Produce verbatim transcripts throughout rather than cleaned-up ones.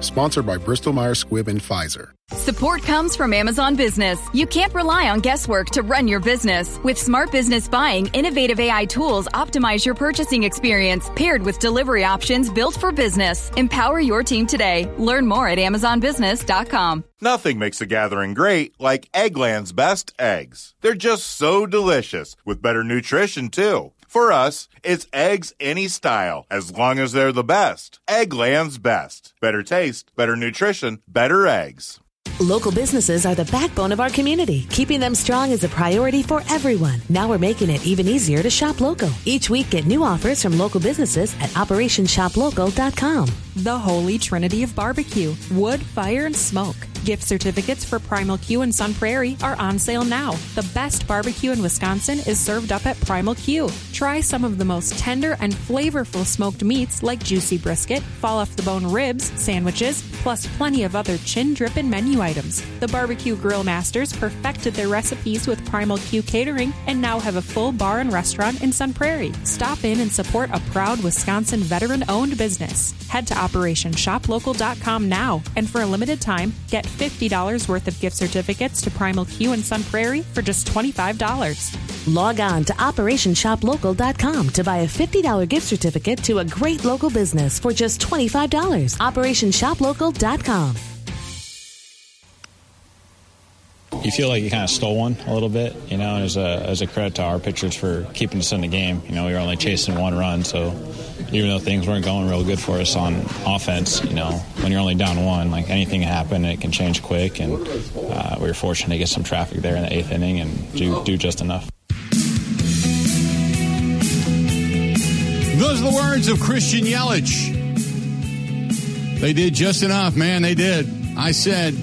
Sponsored by Bristol Myers Squibb and Pfizer. Support comes from Amazon Business. You can't rely on guesswork to run your business. With Smart Business Buying, innovative A I tools optimize your purchasing experience, paired with delivery options built for business. Empower your team today. Learn more at amazon business dot com. Nothing makes a gathering great like Eggland's best eggs. They're just so delicious, with better nutrition, too. For us, it's eggs any style, as long as they're the best. Eggland's best. Better taste, better nutrition, better eggs. Local businesses are the backbone of our community. Keeping them strong is a priority for everyone. Now we're making it even easier to shop local. Each week, get new offers from local businesses at operation shop local dot com. The Holy Trinity of Barbecue. Wood, fire, and smoke. Gift certificates for Primal Q and Sun Prairie are on sale now. The best barbecue in Wisconsin is served up at Primal Q. Try some of the most tender and flavorful smoked meats like juicy brisket, fall-off-the-bone ribs, sandwiches, plus plenty of other chin-drippin' menu items. The Barbecue Grill Masters perfected their recipes with Primal Q Catering and now have a full bar and restaurant in Sun Prairie. Stop in and support a proud Wisconsin veteran-owned business. Head to operation shop local dot com now, and for a limited time, get fifty dollars worth of gift certificates to Primal Q and Sun Prairie for just twenty-five dollars. Log on to operation shop local dot com to buy a fifty dollars gift certificate to a great local business for just twenty-five dollars. operation shop local dot com. You feel like you kind of stole one a little bit, you know, as a as a credit to our pitchers for keeping us in the game. You know, we were only chasing one run, so even though things weren't going real good for us on offense, you know, when you're only down one, like anything can happen, it can change quick, and uh, we were fortunate to get some traffic there in the eighth inning and do, do just enough. Those are the words of Christian Yelich. They did just enough, man, they did. I said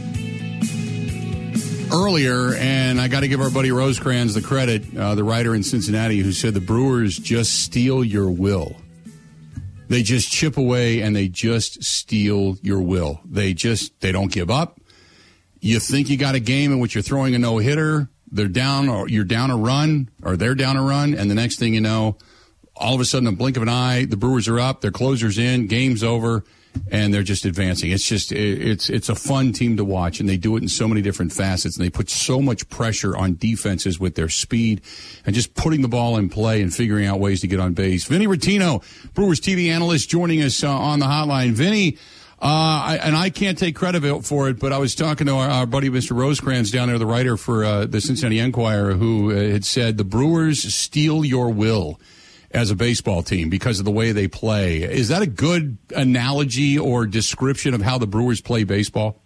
earlier, and I got to give our buddy Rosecrans the credit, uh, the writer in Cincinnati, who said the Brewers just steal your will. They just chip away and they just steal your will. They just, they don't give up. You think you got a game in which you're throwing a no-hitter, they're down, or you're down a run, or they're down a run, and the next thing you know, all of a sudden, a blink of an eye, the Brewers are up, their closer's in, game's over, and they're just advancing. It's just, it's it's a fun team to watch, and they do it in so many different facets, and they put so much pressure on defenses with their speed and just putting the ball in play and figuring out ways to get on base. Vinny Rottino, Brewers T V analyst, joining us uh, on the hotline. Vinny, uh, I, and I can't take credit for it, but I was talking to our, our buddy Mister Rosecrans down there, the writer for uh, the Cincinnati Enquirer, who uh, had said the Brewers steal your will as a baseball team because of the way they play. Is that a good analogy or description of how the Brewers play baseball?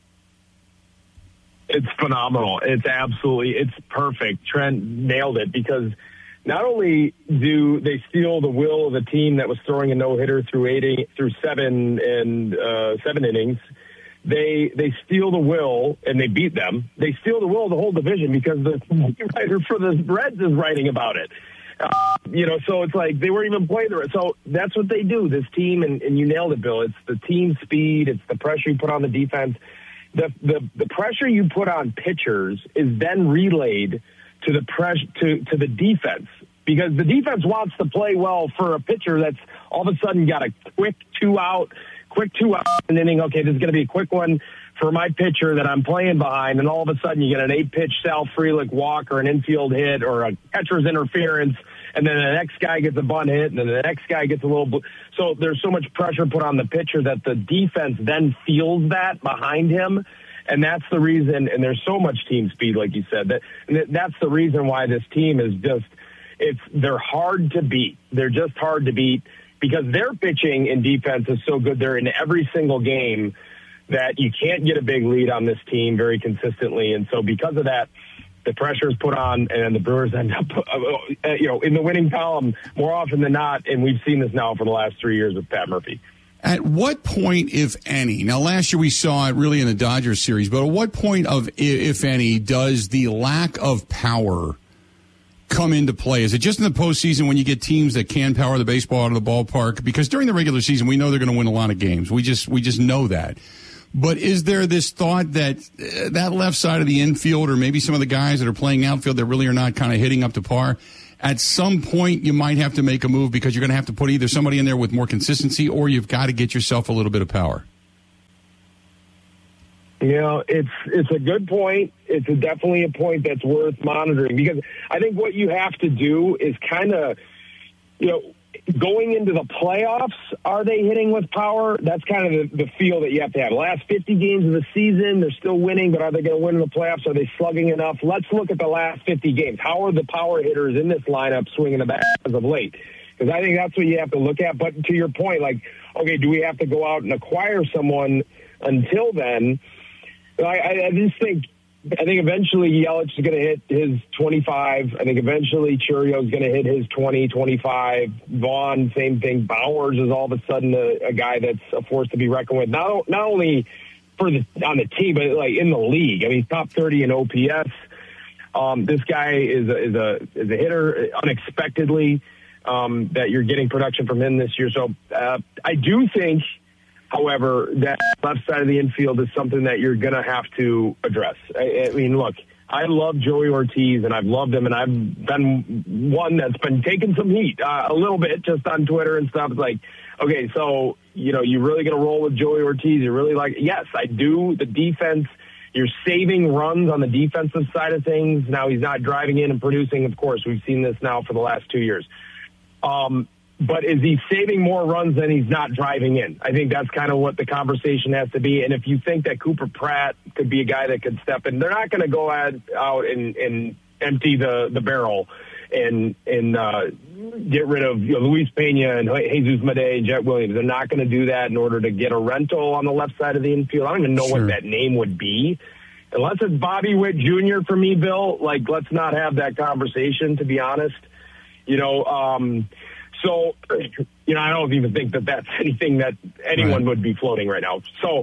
It's phenomenal. It's absolutely, it's perfect. Trent nailed it, because not only do they steal the will of a team that was throwing a no-hitter through eight, through seven and uh, seven innings, they they steal the will, and they beat them. They steal the will of the whole division because the writer for the Reds is writing about it. Uh, you know, so it's like they weren't even playing the So that's what they do, this team, and, and you nailed it, Bill. It's the team speed. It's the pressure you put on the defense. The the, the pressure you put on pitchers is then relayed to the press to, to the defense, because the defense wants to play well for a pitcher that's all of a sudden got a quick two-out, quick two-out inning. Okay, this is going to be a quick one for my pitcher that I'm playing behind, and all of a sudden you get an eight-pitch Sal Frelick walk or an infield hit or a catcher's interference, and then the next guy gets a bunt hit, and then the next guy gets a little bl- – so there's so much pressure put on the pitcher that the defense then feels that behind him, and that's the reason – and there's so much team speed, like you said. That That's the reason why this team is just – it's they're hard to beat. They're just hard to beat because their pitching and defense is so good. They're in every single game that you can't get a big lead on this team very consistently. And so because of that, the pressure is put on, and the Brewers end up, uh, you know, in the winning column more often than not. And we've seen this now for the last three years with Pat Murphy. At what point, if any, now last year we saw it really in the Dodgers series, but at what point of, if any, does the lack of power come into play? Is it just in the postseason when you get teams that can power the baseball out of the ballpark? Because during the regular season, we know they're going to win a lot of games. We just, we just know that. But is there this thought that uh, that left side of the infield, or maybe some of the guys that are playing outfield that really are not kind of hitting up to par, at some point you might have to make a move because you're going to have to put either somebody in there with more consistency, or you've got to get yourself a little bit of power? You know, it's it's a good point. It's a, definitely a point that's worth monitoring, because I think what you have to do is kind of, you know, going into the playoffs, are they hitting with power? That's kind of the, the feel that you have to have. The last fifty games of the season, they're still winning, but are they going to win in the playoffs? Are they slugging enough? Let's look at the last fifty games. How are the power hitters in this lineup swinging the bat as of late? Because I think that's what you have to look at. But to your point, like, okay, do we have to go out and acquire someone until then? I, I just think I think eventually Yelich is going to hit his twenty-five. I think eventually Churio is going to hit his twenty, twenty-five. Vaughn, same thing. Bowers is all of a sudden a, a guy that's a force to be reckoned with. Not not only for the on the team, but like in the league. I mean, top thirty in O P S. Um, this guy is a, is a is a hitter unexpectedly. Um, that you're getting production from him this year. So uh, I do think, however, that left side of the infield is something that you're going to have to address. I, I mean, look, I love Joey Ortiz, and I've loved him, and I've been one that's been taking some heat uh, a little bit just on Twitter and stuff. It's like, okay, so, you know, you're really going to roll with Joey Ortiz? You really like, yes, I do. The defense, you're saving runs on the defensive side of things. Now he's not driving in and producing, of course. We've seen this now for the last two years. Um, but is he saving more runs than he's not driving in? I think that's kind of what the conversation has to be. And if you think that Cooper Pratt could be a guy that could step in, they're not going to go out, out and, and empty the, the barrel and and uh, get rid of you know, Luis Pena and Jesus Madej and Jet Williams. They're not going to do that in order to get a rental on the left side of the infield. I don't even know sure. what that name would be. Unless it's Bobby Witt Junior for me, Bill, like, let's not have that conversation, to be honest. You know, um, so, you know, I don't even think that that's anything that anyone right. would be floating right now. So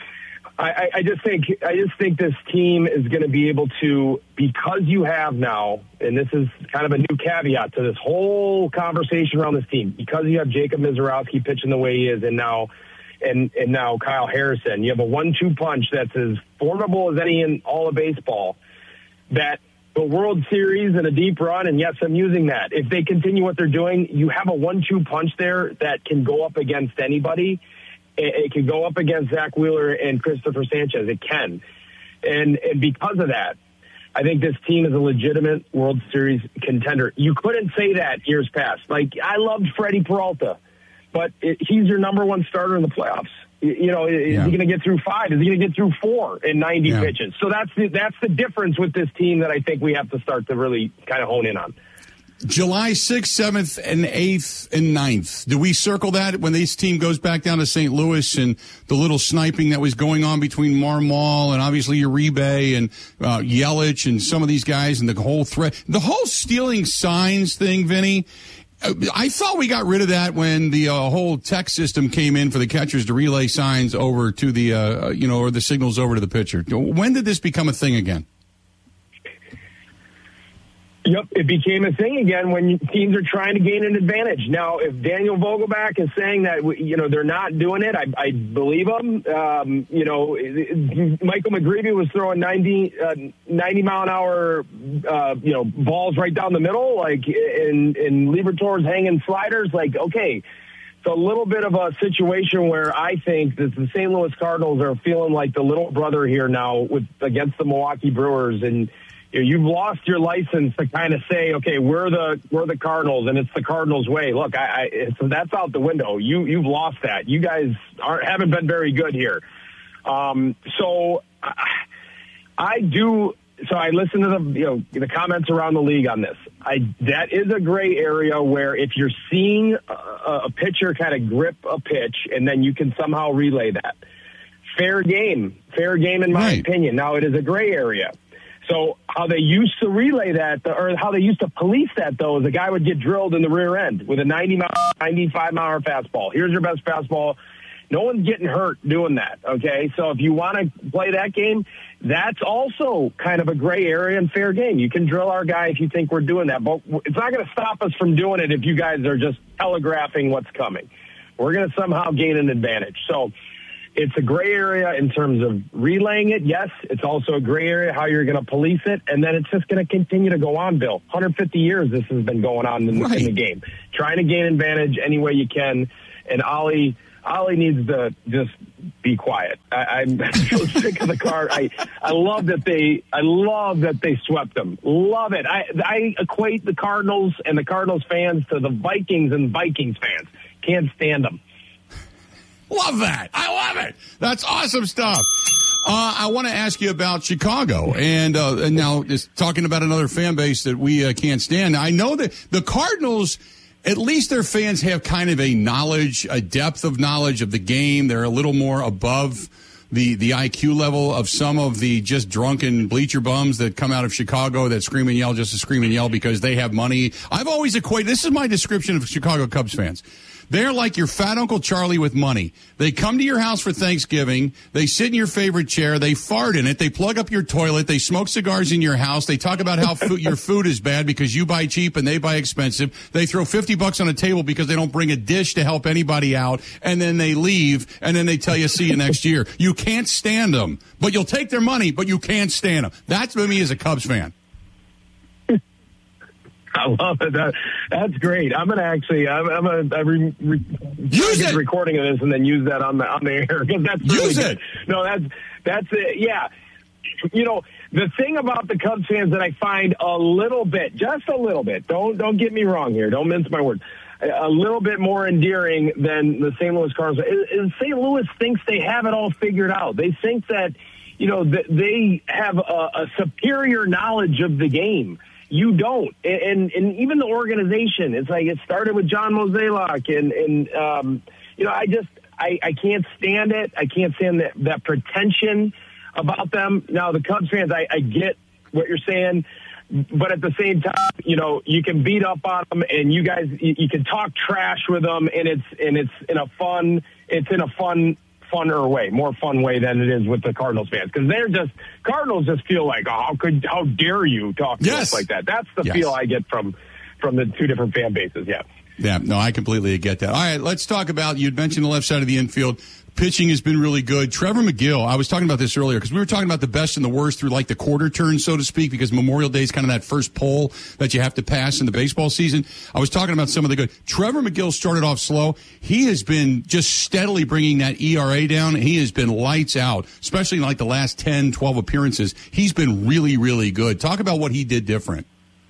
I, I just think I just think this team is going to be able to, because you have now, and this is kind of a new caveat to this whole conversation around this team, because you have Jacob Misiorowski pitching the way he is, and now and, and now Kyle Harrison, you have a one two punch that's as formidable as any in all of baseball, that the World Series and a deep run, and yes, I'm using that. If they continue what they're doing, you have a one two punch there that can go up against anybody. It, it can go up against Zach Wheeler and Christopher Sanchez. It can. And, and because of that, I think this team is a legitimate World Series contender. You couldn't say that years past. Like, I loved Freddie Peralta, but it, he's your number one starter in the playoffs. You know, is yeah. he going to get through five? Is he going to get through four in ninety yeah. pitches? So that's the, that's the difference with this team that I think we have to start to really kind of hone in on. July sixth, seventh, and eighth, and ninth. Do we circle that when this team goes back down to Saint Louis and the little sniping that was going on between Marmol and obviously Uribe and uh, Yelich and some of these guys and the whole threat? The whole stealing signs thing, Vinny, I thought we got rid of that when the uh, whole tech system came in for the catchers to relay signs over to the, uh, you know, or the signals over to the pitcher. When did this become a thing again? Yep, it became a thing again when teams are trying to gain an advantage. Now, if Daniel Vogelbach is saying that, you know, they're not doing it, I, I believe him. Um, you know, Michael McGreevy was throwing ninety, uh, ninety mile an hour, uh, you know, balls right down the middle, like, in, in Liberators hanging sliders. Like, okay, it's a little bit of a situation where I think that the Saint Louis Cardinals are feeling like the little brother here now with against the Milwaukee Brewers, and you've lost your license to kind of say, okay, we're the we're the Cardinals, and it's the Cardinals' way. Look, I, I it's, that's out the window. You you've lost that. You guys aren't haven't been very good here. Um, so I, I do. So I listen to the you know the comments around the league on this. I that is a gray area where if you're seeing a, a pitcher kind of grip a pitch and then you can somehow relay that, fair game, fair game in my right. opinion. Now it is a gray area. So how they used to relay that, or how they used to police that, though, is a guy would get drilled in the rear end with a ninety mile, ninety-five mile an hour fastball. Here's your best fastball. No one's getting hurt doing that, okay? So if you want to play that game, that's also kind of a gray area and fair game. You can drill our guy if you think we're doing that, but it's not going to stop us from doing it if you guys are just telegraphing what's coming. We're going to somehow gain an advantage. So it's a gray area in terms of relaying it. Yes, it's also a gray area how you're going to police it, and then it's just going to continue to go on, Bill. one hundred fifty years this has been going on in, right. in the game. Trying to gain advantage any way you can. And Ollie, Ollie needs to just be quiet. I, I'm so sick of the Card. I I love that they I love that they swept them. Love it. I I equate the Cardinals and the Cardinals fans to the Vikings and Vikings fans. Can't stand them. Love that. I love it. That's awesome stuff. Uh, I want to ask you about Chicago, and, uh, and now just talking about another fan base that we uh, can't stand. I know that the Cardinals, at least their fans have kind of a knowledge, a depth of knowledge of the game. They're a little more above the the I Q level of some of the just drunken bleacher bums that come out of Chicago that scream and yell just to scream and yell because they have money. I've always equated, this is my description of Chicago Cubs fans. They're like your fat Uncle Charlie with money. They come to your house for Thanksgiving. They sit in your favorite chair. They fart in it. They plug up your toilet. They smoke cigars in your house. They talk about how food, your food is bad because you buy cheap and they buy expensive. They throw fifty bucks on a table because they don't bring a dish to help anybody out. And then they leave, and then they tell you, see you next year. You can't stand them, but you'll take their money, but you can't stand them. That's me as a Cubs fan. I love it. That, that's great. I'm gonna actually, I'm, I'm gonna I re, re, use get it. a recording of this and then use that on the on the air because that's really use good. it. No, that's that's it. Yeah, you know the thing about the Cubs fans that I find a little bit, just a little bit. Don't don't get me wrong here. Don't mince my words. A little bit more endearing than the Saint Louis Cardinals. Is Saint Louis thinks they have it all figured out. They think that you know that they have a, a superior knowledge of the game. You don't. And and even the organization, it's like it started with John Mozeliak. And, and um, you know, I just, I, I can't stand it. I can't stand that, that pretension about them. Now, the Cubs fans, I, I get what you're saying. But at the same time, you know, you can beat up on them and you guys, you, you can talk trash with them. And it's, and it's in a fun, it's in a fun funner way, more fun way than it is with the Cardinals fans. Because they're just, Cardinals just feel like, oh, how could, how dare you talk to yes. us like that? That's the yes. feel I get from, from the two different fan bases, yeah. Yeah, no, I completely get that. All right, let's talk about, you'd mentioned the left side of the infield. Pitching has been really good. Trevor McGill, I was talking about this earlier because we were talking about the best and the worst through like the quarter turn, so to speak, because Memorial Day is kind of that first pole that you have to pass in the baseball season. I was talking about some of the good. Trevor McGill started off slow. He has been just steadily bringing that E R A down. He has been lights out, especially in like the last ten, twelve appearances. He's been really, really good. Talk about what he did different.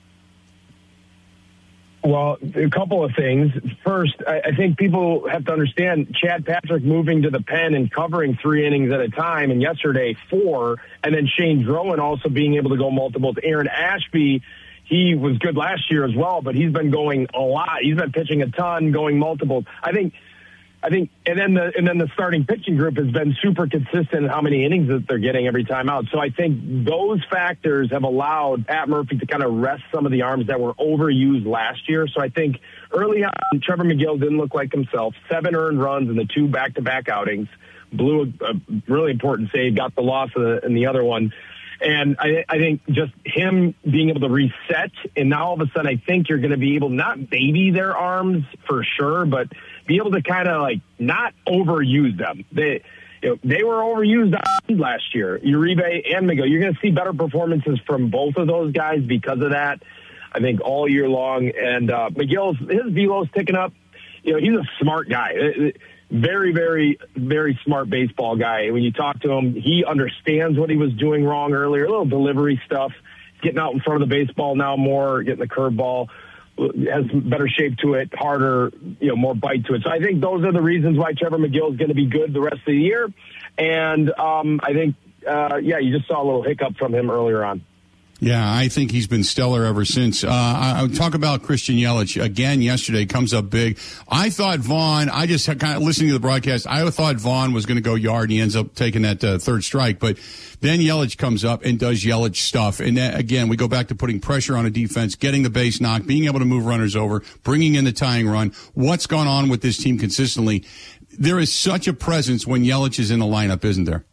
Well, a couple of things. First, I, I think people have to understand Chad Patrick moving to the pen and covering three innings at a time, and yesterday four, and then Shane Drowan also being able to go multiples. Aaron Ashby, he was good last year as well, but he's been going a lot. He's been pitching a ton, going multiples. I think I think, and then the and then the starting pitching group has been super consistent in how many innings that they're getting every time out. So I think those factors have allowed Pat Murphy to kind of rest some of the arms that were overused last year. So I think early on, Trevor McGill didn't look like himself. Seven earned runs in the two back-to-back outings, blew a, a really important save, got the loss in the, in the other one. And I, I think just him being able to reset, and now all of a sudden I think you're going to be able to not baby their arms for sure, but be able to kind of like not overuse them. They, you know, they were overused last year, Uribe and McGill. You're going to see better performances from both of those guys because of that, I think, all year long. And uh, McGill's, his velo's ticking up. You know, he's a smart guy. Very, very, very smart baseball guy. When you talk to him, he understands what he was doing wrong earlier. A little delivery stuff, getting out in front of the baseball now more, getting the curveball, has better shape to it, harder, you know, more bite to it. So I think those are the reasons why Trevor McGill is going to be good the rest of the year. And um, I think, uh, yeah, you just saw a little hiccup from him earlier on. Yeah, I think he's been stellar ever since. Uh, I, I talk about Christian Yelich again yesterday, comes up big. I thought Vaughn, I just kind of listening to the broadcast, I thought Vaughn was going to go yard and he ends up taking that uh, third strike. But then Yelich comes up and does Yelich stuff. And that, again, we go back to putting pressure on a defense, getting the base knocked, being able to move runners over, bringing in the tying run. What's gone on with this team consistently? There is such a presence when Yelich is in the lineup, isn't there?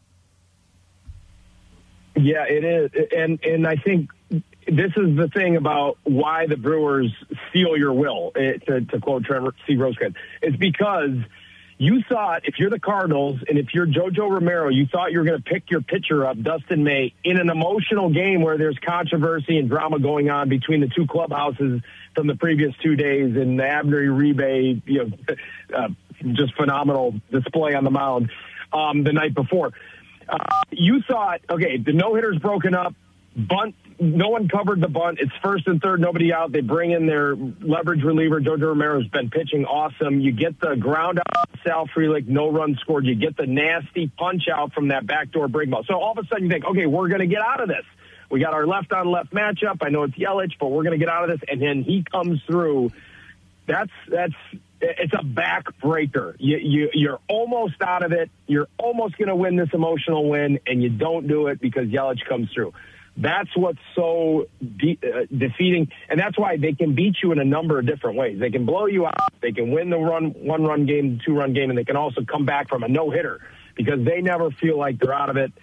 Yeah, it is. And and I think this is the thing about why the Brewers steal your will, to, to quote Trevor C. Rosecrans. It's because you thought, if you're the Cardinals and if you're JoJo Romero, you thought you were going to pick your pitcher up, Dustin May, in an emotional game where there's controversy and drama going on between the two clubhouses from the previous two days and the Abner Uribe, you know, uh, just phenomenal display on the mound um, the night before. Uh, you thought, okay, the no-hitter's broken up, bunt, no one covered the bunt. It's first and third, nobody out. They bring in their leverage reliever. Jojo Romero's been pitching awesome. You get the ground out, Sal Frelick, no run scored. You get the nasty punch out from that backdoor break ball. So all of a sudden you think, okay, we're going to get out of this. We got our left-on-left matchup. I know it's Yelich, but we're going to get out of this. And then he comes through. That's that's it's a backbreaker. You, you, you're almost out of it. You're almost going to win this emotional win, and you don't do it because Yelich comes through. That's what's so de- uh, defeating, and that's why they can beat you in a number of different ways. They can blow you out. They can win the run, one-run game, two-run game, and they can also come back from a no-hitter because they never feel like they're out of it.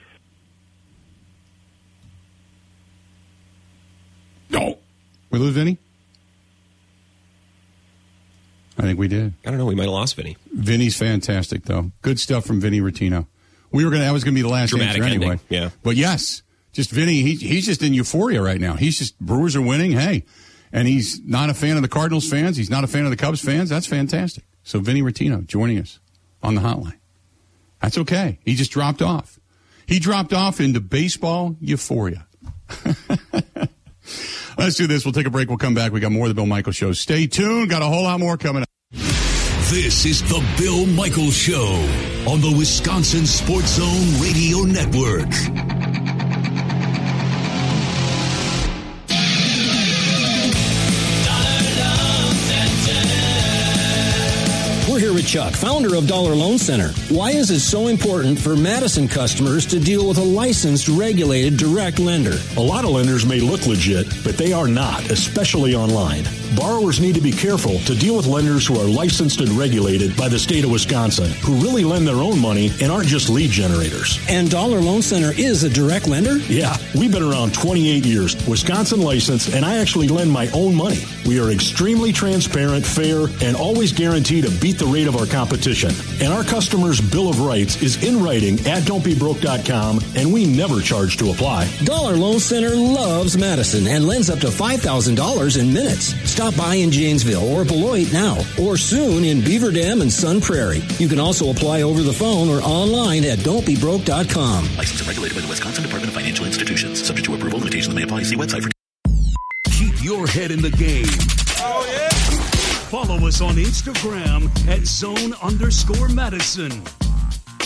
No. We lose Vinny? I think we did. I don't know. We might have lost Vinny. Vinny's fantastic, though. Good stuff from Vinny Rottino. We were going to, that was going to be the last Dramatic answer anyway. Ending. Yeah. But yes, just Vinny, he, he's just in euphoria right now. He's just, Brewers are winning. Hey. And he's not a fan of the Cardinals fans. He's not a fan of the Cubs fans. That's fantastic. So Vinny Rottino joining us on the hotline. That's okay. He just dropped off. He dropped off into baseball euphoria. Let's do this. We'll take a break. We'll come back. We got more of the Bill Michaels Show. Stay tuned. Got a whole lot more coming up. This is the Bill Michaels Show on the Wisconsin Sports Zone Radio Network. We're here with Chuck, founder of Dollar Loan Center. Why is it so important for Madison customers to deal with a licensed, regulated, direct lender? A lot of lenders may look legit, but they are not, especially online. Borrowers need to be careful to deal with lenders who are licensed and regulated by the state of Wisconsin, who really lend their own money and aren't just lead generators. And Dollar Loan Center is a direct lender? Yeah, we've been around twenty-eight years, Wisconsin licensed, and I actually lend my own money. We are extremely transparent, fair, and always guarantee to beat the rate of our competition. And our customers' Bill of Rights is in writing at don't be broke dot com, and we never charge to apply. Dollar Loan Center loves Madison and lends up to five thousand dollars in minutes. Stop by in Janesville or Beloit now, or soon in Beaver Dam and Sun Prairie. You can also apply over the phone or online at don't be broke dot com. Licensed and regulated by the Wisconsin Department of Financial Institutions. Subject to approval. Limitations may apply. See website for... Keep your head in the game. Oh, yeah. Follow us on Instagram at zone underscore Madison.